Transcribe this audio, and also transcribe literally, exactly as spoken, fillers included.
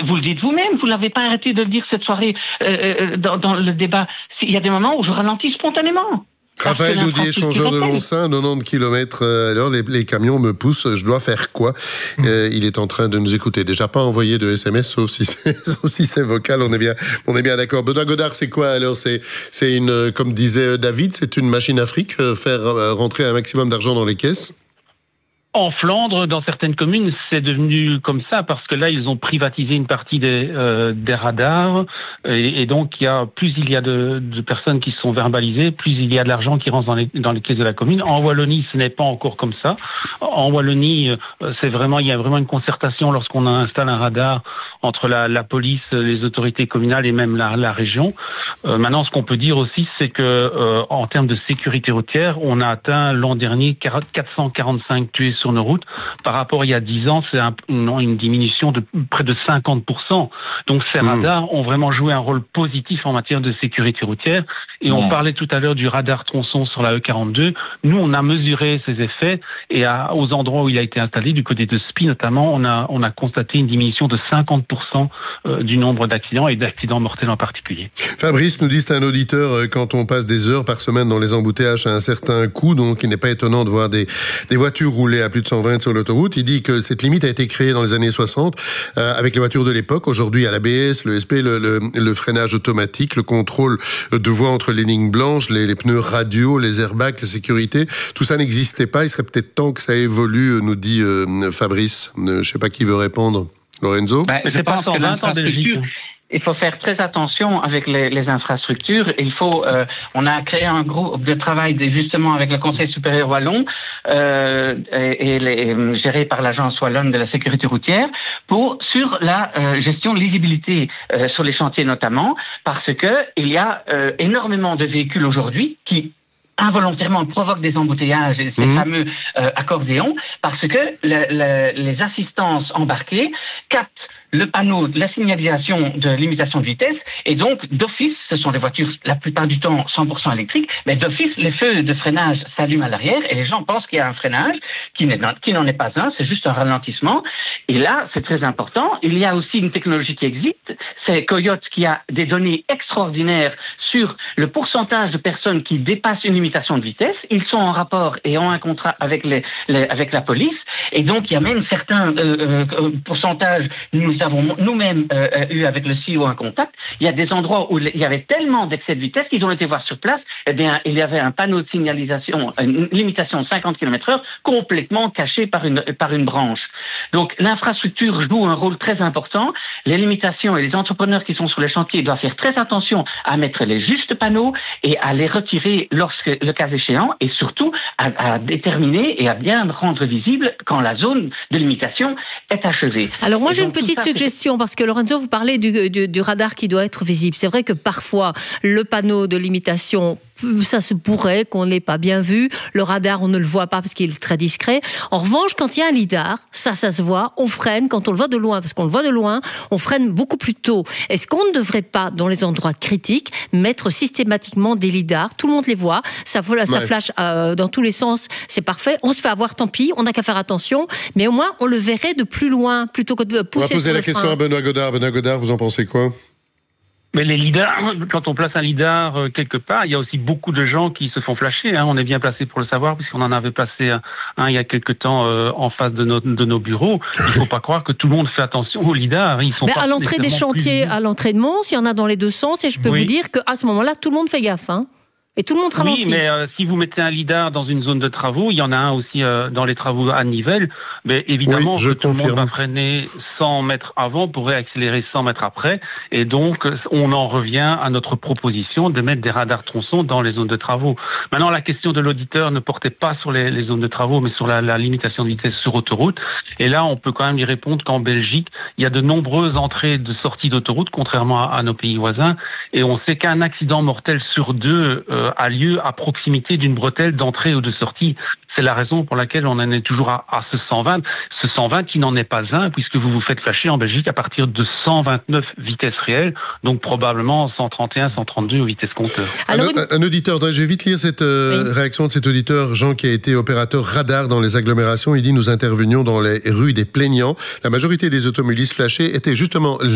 vous le dites vous-même, vous l'avez pas arrêté de le dire cette soirée euh, dans, dans le débat. Il y a des moments où je ralentis spontanément. Raphaël Doudier, changeur de Lonsin, quatre-vingt-dix kilomètres à l'heure, les, les camions me poussent, je dois faire quoi? euh, Il est en train de nous écouter. Déjà pas envoyer de S M S, sauf si c'est, sauf si c'est vocal, on est bien, on est bien d'accord. Benoît Godard, c'est quoi alors? C'est, c'est une, comme disait David, c'est une machine à fric, faire rentrer un maximum d'argent dans les caisses? En Flandre, dans certaines communes, c'est devenu comme ça parce que là, ils ont privatisé une partie des, euh, des radars et, et donc il y a plus il y a de, de personnes qui sont verbalisées, plus il y a de l'argent qui rentre dans les, dans les caisses de la commune. En Wallonie, ce n'est pas encore comme ça. En Wallonie, c'est vraiment il y a vraiment une concertation lorsqu'on installe un radar entre la, la police, les autorités communales et même la, la région. Euh, maintenant, ce qu'on peut dire aussi, c'est que euh, en termes de sécurité routière, on a atteint l'an dernier quatre cent quarante-cinq tués sur nos routes. Par rapport à il y a dix ans, c'est un, une, une diminution de près de cinquante pour cent. Donc ces mmh. radars ont vraiment joué un rôle positif en matière de sécurité routière. Et mmh. on parlait tout à l'heure du radar tronçon sur la E quarante-deux. Nous, on a mesuré ses effets et à, aux endroits où il a été installé, du côté de Spie notamment, on a, on a constaté une diminution de cinquante pour cent du nombre d'accidents et d'accidents mortels en particulier. Fabrice nous dit c'est un auditeur, quand on passe des heures par semaine dans les embouteillages à un certain coût, donc il n'est pas étonnant de voir des, des voitures rouler à plus de cent vingt sur l'autoroute. Il dit que cette limite a été créée dans les années soixante euh, avec les voitures de l'époque. Aujourd'hui, à l'A B S, le S P, le, le, le freinage automatique, le contrôle de voie entre les lignes blanches, les, les pneus radio, les airbags, la sécurité. Tout ça n'existait pas. Il serait peut-être temps que ça évolue, nous dit euh, Fabrice. Euh, je ne sais pas qui veut répondre. Lorenzo? Ben, je pense que l'infrastructure... Il faut faire très attention avec les, les infrastructures. Il faut, euh, on a créé un groupe de travail justement avec le Conseil supérieur wallon euh, et, et les, géré par l'agence wallonne de la sécurité routière pour sur la euh, gestion de lisibilité euh, sur les chantiers notamment, parce que il y a euh, énormément de véhicules aujourd'hui qui involontairement provoquent des embouteillages et ces mmh. fameux euh, accordéons, parce que le, le, les assistances embarquées captent le panneau de la signalisation de limitation de vitesse, et donc d'office, ce sont des voitures la plupart du temps cent pour cent électriques, mais d'office les feux de freinage s'allument à l'arrière et les gens pensent qu'il y a un freinage qui, n'est, qui n'en est pas un, c'est juste un ralentissement. Et là, c'est très important. Il y a aussi une technologie qui existe, c'est Coyote qui a des données extraordinaires sur le pourcentage de personnes qui dépassent une limitation de vitesse. Ils sont en rapport et ont un contrat avec les, les avec la police, et donc il y a même certains euh, euh, pourcentages. Nous avons nous-mêmes euh, eu avec le C I O un contact. Il y a des endroits où il y avait tellement d'excès de vitesse qu'ils ont été voir sur place. Eh bien, il y avait un panneau de signalisation, une limitation de cinquante kilomètres heure complètement caché par une par une branche. Donc l'infrastructure joue un rôle très important. Les limitations et les entrepreneurs qui sont sur les chantiers doivent faire très attention à mettre les justes panneaux et à les retirer lorsque le cas échéant, et surtout à, à déterminer et à bien rendre visible quand la zone de limitation est achevée. Alors moi, et j'ai donc, une petite ça, suggestion, parce que Lorenzo, vous parlez du, du, du radar qui doit être visible. C'est vrai que parfois, le panneau de limitation, ça se pourrait qu'on ne l'ait pas bien vu. Le radar, on ne le voit pas parce qu'il est très discret. En revanche, quand il y a un lidar, ça, ça se voit. On freine quand on le voit de loin, parce qu'on le voit de loin. On freine beaucoup plus tôt. Est-ce qu'on ne devrait pas, dans les endroits critiques, mettre systématiquement des lidars? Tout le monde les voit. Ça, ça ouais. flash euh, dans tous les sens. C'est parfait. On se fait avoir, tant pis. On n'a qu'à faire attention. Mais au moins, on le verrait de plus loin, plutôt que de pousser. On va poser sur la le question frein. à Benoît Godard. Benoît Godard, vous en pensez quoi? Mais les lidars, quand on place un lidar euh, quelque part, il y a aussi beaucoup de gens qui se font flasher. Hein. On est bien placé pour le savoir, puisqu'on en avait placé un, un il y a quelque temps euh, en face de nos, de nos bureaux. Il ne faut pas croire que tout le monde fait attention aux lidars. Ils sont Mais pas à l'entrée des chantiers, à l'entrée de Mons, il y en a dans les deux sens, et je peux oui. vous dire qu'à ce moment-là, tout le monde fait gaffe. Hein. Et tout le monde ralentit. Oui, mais euh, si vous mettez un lidar dans une zone de travaux, il y en a un aussi euh, dans les travaux à Nivelles, mais évidemment, oui, je tout confirme. le monde va freiner cent mètres avant pour réaccélérer cent mètres après. Et donc, on en revient à notre proposition de mettre des radars tronçons dans les zones de travaux. Maintenant, la question de l'auditeur ne portait pas sur les, les zones de travaux, mais sur la, la limitation de vitesse sur autoroute. Et là, on peut quand même y répondre qu'en Belgique, il y a de nombreuses entrées et de sorties d'autoroute, contrairement à, à nos pays voisins. Et on sait qu'un accident mortel sur deux euh, a lieu à proximité d'une bretelle d'entrée ou de sortie. C'est la raison pour laquelle on en est toujours à, à ce cent vingt. Ce cent vingt qui n'en est pas un, puisque vous vous faites flasher en Belgique à partir de cent vingt-neuf vitesses réelles, donc probablement cent trente et un, cent trente-deux aux vitesses compteur. Alors, un, un auditeur, je vais vite lire cette euh, oui. réaction de cet auditeur, Jean, qui a été opérateur radar dans les agglomérations. Il dit « Nous intervenions dans les rues des plaignants. La majorité des automobilistes flashés étaient justement